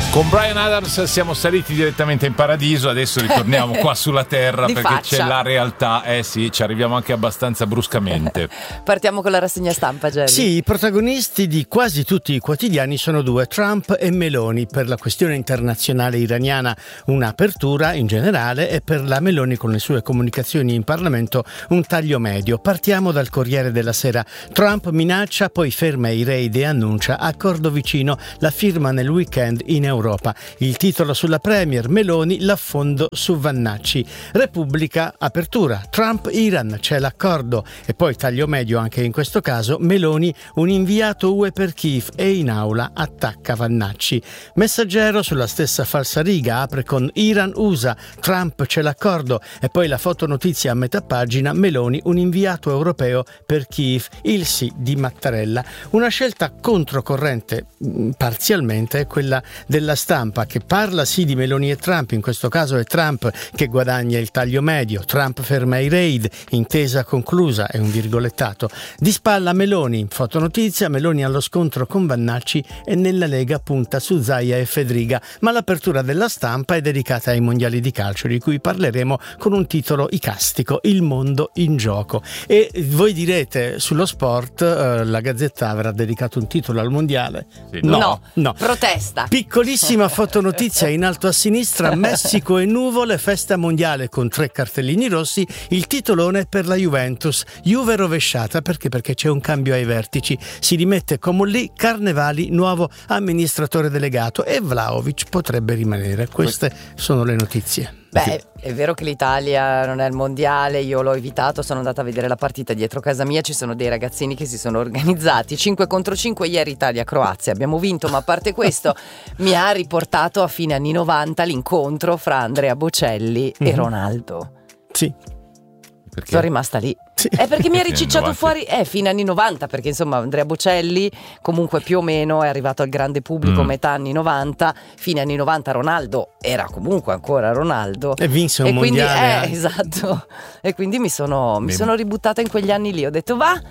Con Bryan Adams siamo saliti direttamente in paradiso, adesso ritorniamo qua sulla terra perché faccia. c'è la realtà. Sì, ci arriviamo anche abbastanza bruscamente. Partiamo con la rassegna stampa, Jerry. Sì, i protagonisti di quasi tutti i quotidiani sono due, Trump e Meloni. Per la questione internazionale iraniana un'apertura in generale e per la Meloni con le sue comunicazioni in Parlamento un taglio medio. Partiamo dal Corriere della Sera. Trump minaccia, poi ferma i raid e annuncia accordo vicino, la firma nel weekend in Europa. Il titolo sulla premier, Meloni, l'affondo su Vannacci. Repubblica, apertura, Trump-Iran, c'è l'accordo. E poi taglio medio anche in questo caso, Meloni, un inviato UE per Kiev e in aula attacca Vannacci. Messaggero sulla stessa falsariga, apre con Iran-USA, Trump c'è l'accordo. E poi la fotonotizia a metà pagina, Meloni, un inviato europeo per Kiev, il sì di Mattarella. Una scelta controcorrente, parzialmente, è quella della stampa che parla sì di Meloni e Trump, in questo caso è Trump che guadagna il taglio medio, Trump ferma i raid, intesa conclusa, è un virgolettato. Di spalla Meloni, fotonotizia, Meloni allo scontro con Vannacci e nella Lega punta su Zaia e Fedriga, ma l'apertura della stampa è dedicata ai mondiali di calcio di cui parleremo con un titolo icastico, Il mondo in gioco. E voi direte sullo sport la Gazzetta avrà dedicato un titolo al mondiale? Sì. No. Protesta. Piccolissima fotonotizia in alto a sinistra, Messico e nuvole, festa mondiale con 3 cartellini rossi, il titolone per la Juventus, Juve rovesciata perché c'è un cambio ai vertici, si rimette Comolli, Carnevali nuovo amministratore delegato e Vlahovic potrebbe rimanere. Queste sono le notizie. Beh, è vero che l'Italia non è il mondiale, io l'ho evitato, sono andata a vedere la partita dietro casa mia, ci sono dei ragazzini che si sono organizzati 5 contro 5 ieri Italia-Croazia, abbiamo vinto, ma a parte questo mi ha riportato a fine anni 90 l'incontro fra Andrea Bocelli e Ronaldo. Sì. Perché? Sono rimasta lì. Sì. È perché mi ha Fine ricicciato anni fuori fine anni 90, perché insomma Andrea Bocelli comunque più o meno è arrivato al grande pubblico metà anni 90, fine anni 90 Ronaldo era comunque ancora Ronaldo E vinse un quindi, mondiale. esatto, e quindi mi sono ributtata in quegli anni lì, ho detto va.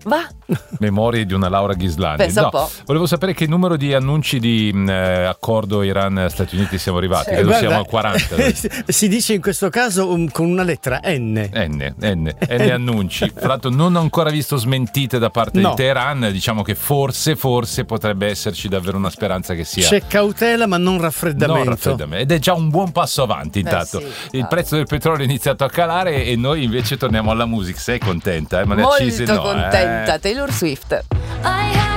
Memorie di una Laura Ghislandi. Pensa un po'. Volevo sapere che numero di annunci di accordo Iran-Stati Uniti siamo arrivati. Credo Guarda, siamo a 40. si dice in questo caso con una lettera N. N annunci. Fra l'altro non ho ancora visto smentite da parte No. di Teheran. Diciamo che forse potrebbe esserci davvero una speranza che sia C'è cautela ma non raffreddamento. non raffreddamento. Ed è già un buon passo avanti intanto. sì, Il prezzo del petrolio è iniziato a calare e noi invece torniamo alla musica. Sei contenta? Ma le accise Molto no. contenta, Taylor Swift. I have